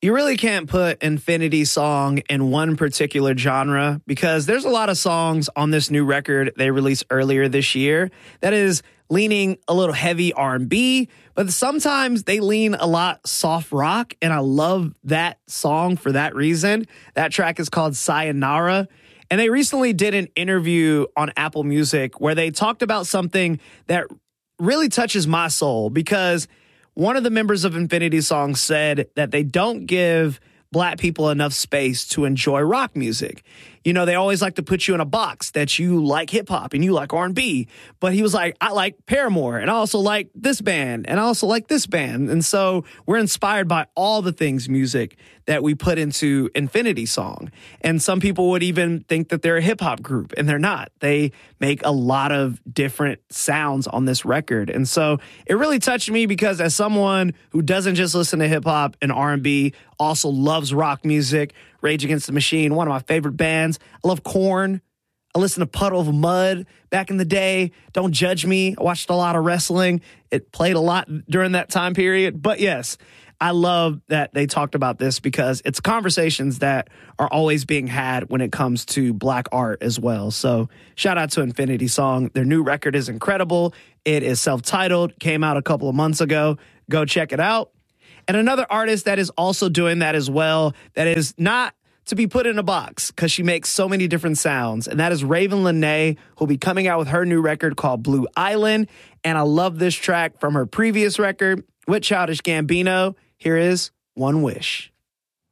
You really can't put Infinity Song in one particular genre because there's a lot of songs on this new record they released earlier this year that is leaning a little heavy R&B, but sometimes they lean a lot soft rock, and I love that song for that reason. That track is called Sayonara, and they recently did an interview on Apple Music where they talked about something that really touches my soul because one of the members of Infinity Song said that they don't give Black people enough space to enjoy rock music. You know, they always like to put you in a box that you like hip hop and you like R&B. But he was like, I like Paramore and I also like this band and I also like this band. And so we're inspired by all the things music that we put into Infinity Song. And some people would even think that they're a hip hop group, and they're not. They make a lot of different sounds on this record. And so it really touched me because as someone who doesn't just listen to hip hop and R&B, also loves rock music, Rage Against the Machine, one of my favorite bands. I love Korn. I listened to Puddle of Mud back in the day. Don't judge me. I watched a lot of wrestling. It played a lot during that time period. But yes, I love that they talked about this because it's conversations that are always being had when it comes to Black art as well. So shout out to Infinity Song. Their new record is incredible. It is self-titled, came out a couple of months ago. Go check it out. And another artist that is also doing that as well, that is not to be put in a box because she makes so many different sounds, and that is Raven Lenae, who'll be coming out with her new record called Blue Island. And I love this track from her previous record with Childish Gambino. Here is One Wish.